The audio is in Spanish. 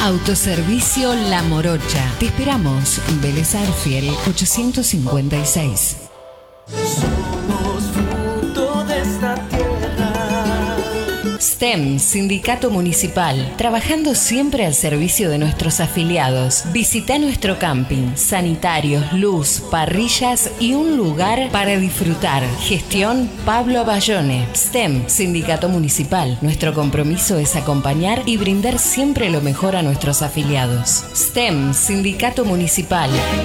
Autoservicio La Morocha. Te esperamos. Vélez Arfiel 856. Somos fruto de esta tierra. STEM, Sindicato Municipal, trabajando siempre al servicio de nuestros afiliados. Visita nuestro camping, sanitarios, luz, parrillas y un lugar para disfrutar. Gestión Pablo Bayone. STEM, Sindicato Municipal. Nuestro compromiso es acompañar y brindar siempre lo mejor a nuestros afiliados. STEM, Sindicato Municipal.